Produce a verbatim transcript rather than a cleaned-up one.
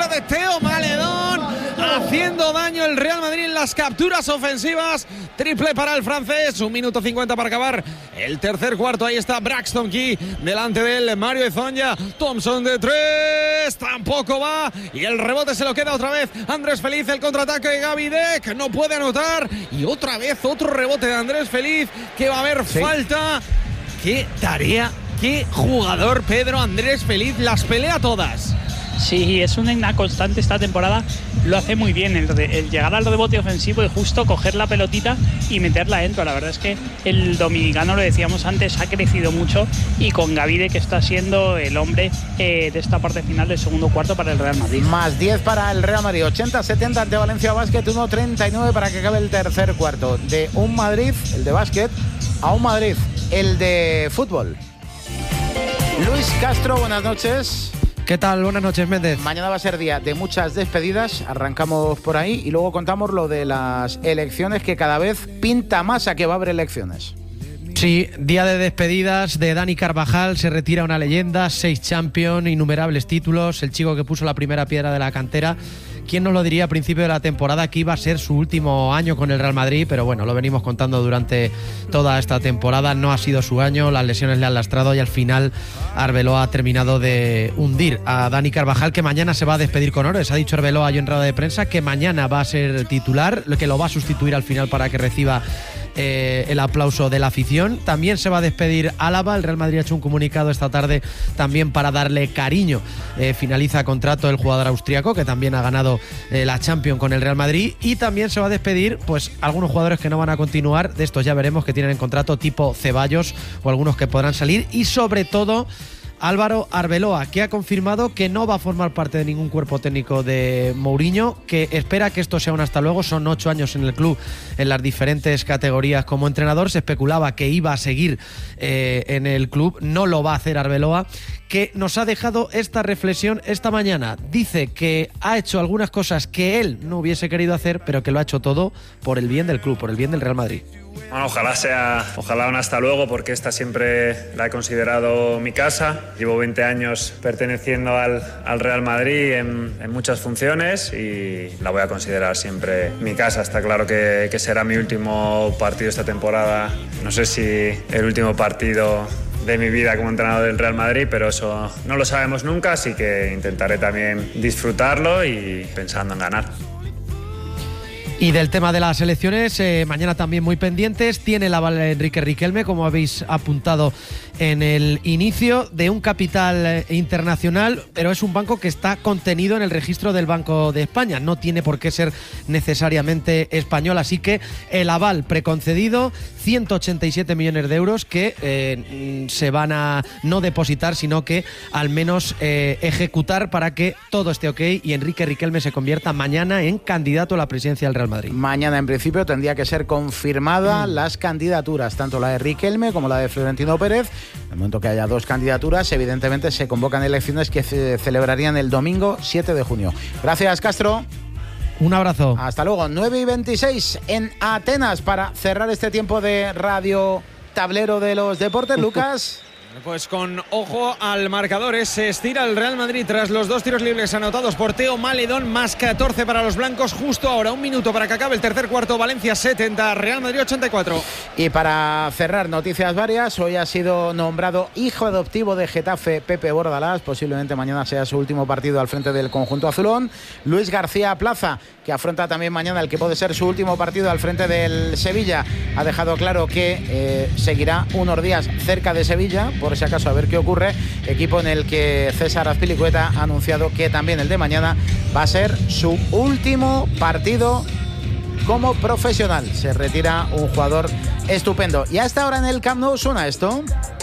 centro de Teo Maledón, haciendo daño el Real Madrid en las capturas ofensivas. Triple para el francés, un minuto cincuenta para acabar el tercer cuarto. Ahí está Braxton Key, delante de él Mario Ezonia. Thompson de tres, tampoco va, y el rebote se lo queda otra vez Andrés Feliz. El contraataque de Gaby Deck, no puede anotar, y otra vez otro rebote de Andrés Feliz, que va a haber sí. falta. Qué tarea, qué jugador Pedro Andrés Feliz, las pelea todas. Sí, es una constante esta temporada, lo hace muy bien, el, el llegar al rebote ofensivo y justo coger la pelotita y meterla dentro. La verdad es que el dominicano, lo decíamos antes, ha crecido mucho, y con Gavide, que está siendo el hombre eh, de esta parte final del segundo cuarto para el Real Madrid. Más diez para el Real Madrid, ochenta setenta ante Valencia Basket, uno treinta y nueve para que acabe el tercer cuarto. De un Madrid, el de básquet, a un Madrid, el de fútbol. Luis Castro, buenas noches. ¿Qué tal? Buenas noches, Méndez. Mañana va a ser día de muchas despedidas, arrancamos por ahí y luego contamos lo de las elecciones, que cada vez pinta más a que va a haber elecciones. Sí, día de despedidas de Dani Carvajal, se retira una leyenda, seis Champions, innumerables títulos, el chico que puso la primera piedra de la cantera. ¿Quién nos lo diría a principio de la temporada que iba a ser su último año con el Real Madrid? Pero bueno, lo venimos contando durante toda esta temporada. No ha sido su año, las lesiones le han lastrado y al final Arbeloa ha terminado de hundir a Dani Carvajal, que mañana se va a despedir con honores. Ha dicho Arbeloa yo en rueda de prensa que mañana va a ser titular, que lo va a sustituir al final para que reciba Eh, el aplauso de la afición. También se va a despedir Álava. El Real Madrid ha hecho un comunicado esta tarde también para darle cariño. Eh, finaliza contrato el jugador austriaco, que también ha ganado eh, la Champions con el Real Madrid, y también se va a despedir pues algunos jugadores que no van a continuar. De estos ya veremos, que tienen en contrato, tipo Ceballos, o algunos que podrán salir, y sobre todo Álvaro Arbeloa, que ha confirmado que no va a formar parte de ningún cuerpo técnico de Mourinho, que espera que esto sea un hasta luego. Son ocho años en el club, en las diferentes categorías como entrenador. Se especulaba que iba a seguir eh, en el club, no lo va a hacer Arbeloa, que nos ha dejado esta reflexión esta mañana. Dice que ha hecho algunas cosas que él no hubiese querido hacer, pero que lo ha hecho todo por el bien del club, por el bien del Real Madrid. Bueno, ojalá sea, ojalá un hasta luego, porque esta siempre la he considerado mi casa. Llevo veinte años perteneciendo al, al Real Madrid en, en muchas funciones, y la voy a considerar siempre mi casa. Está claro que, que será mi último partido esta temporada. No sé si el último partido de mi vida como entrenador del Real Madrid, pero eso no lo sabemos nunca, así que intentaré también disfrutarlo y pensando en ganar. Y del tema de las elecciones, eh, mañana también muy pendientes. Tiene la aval Enrique Riquelme, como habéis apuntado en el inicio, de un capital eh, internacional, pero es un banco que está contenido en el registro del Banco de España. No tiene por qué ser necesariamente español, así que el aval preconcedido, ciento ochenta y siete millones de euros que eh, se van a no depositar, sino que al menos eh, ejecutar para que todo esté ok y Enrique Riquelme se convierta mañana en candidato a la presidencia del Real Madrid. Mañana, en principio, tendría que ser confirmada mm. las candidaturas, tanto la de Riquelme como la de Florentino Pérez. En el momento que haya dos candidaturas, evidentemente se convocan elecciones que se celebrarían el domingo siete de junio. Gracias, Castro. Un abrazo. Hasta luego. nueve y veintiséis en Atenas para cerrar este tiempo de Radio Tablero de los Deportes. Lucas. Pues con ojo al marcador, se estira el Real Madrid tras los dos tiros libres anotados por Teo Maledón, más catorce para los blancos. Justo ahora, un minuto para que acabe el tercer cuarto. Valencia setenta, Real Madrid ochenta y cuatro. Y para cerrar, noticias varias. Hoy ha sido nombrado hijo adoptivo de Getafe Pepe Bordalás. Posiblemente mañana sea su último partido al frente del conjunto azulón. Luis García Plaza, que afronta también mañana el que puede ser su último partido al frente del Sevilla, ha dejado claro que eh, seguirá unos días cerca de Sevilla, por si acaso, a ver qué ocurre. Equipo en el que César Azpilicueta ha anunciado que también el de mañana va a ser su último partido como profesional. Se retira un jugador estupendo. Y a esta hora en el Camp Nou suena esto.